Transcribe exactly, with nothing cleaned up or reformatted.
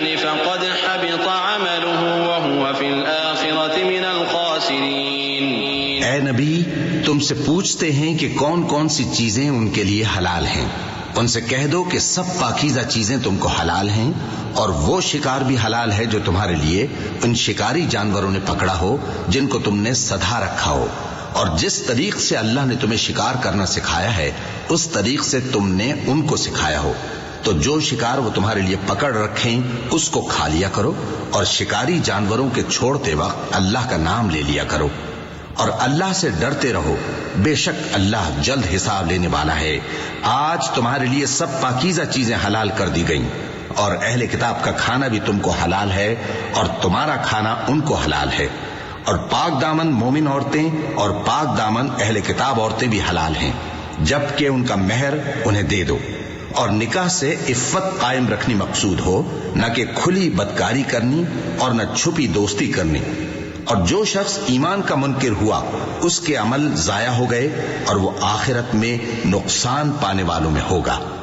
فقد حبط عمله وهو في الآخرة من الخاسرين۔ اے نبی، تم سے پوچھتے ہیں کہ کون کون سی چیزیں ان کے لیے حلال ہیں۔ ان سے کہہ دو کہ سب پاکیزہ چیزیں تم کو حلال ہیں، اور وہ شکار بھی حلال ہے جو تمہارے لیے ان شکاری جانوروں نے پکڑا ہو جن کو تم نے سدھا رکھا ہو، اور جس طریق سے اللہ نے تمہیں شکار کرنا سکھایا ہے اس طریق سے تم نے ان کو سکھایا ہو۔ تو جو شکار وہ تمہارے لیے پکڑ رکھیں اس کو کھا لیا کرو، اور شکاری جانوروں کے چھوڑتے وقت اللہ کا نام لے لیا کرو، اور اللہ سے ڈرتے رہو، بے شک اللہ جلد حساب لینے والا ہے۔ آج تمہارے لیے سب پاکیزہ چیزیں حلال کر دی گئیں، اور اہل کتاب کا کھانا بھی تم کو حلال ہے اور تمہارا کھانا ان کو حلال ہے، اور پاک دامن مومن عورتیں اور پاک دامن اہل کتاب عورتیں بھی حلال ہیں، جبکہ ان کا مہر انہیں دے دو، اور نکاح سے عفت قائم رکھنی مقصود ہو، نہ کہ کھلی بدکاری کرنی اور نہ چھپی دوستی کرنی۔ اور جو شخص ایمان کا منکر ہوا اس کے عمل ضائع ہو گئے اور وہ آخرت میں نقصان پانے والوں میں ہوگا۔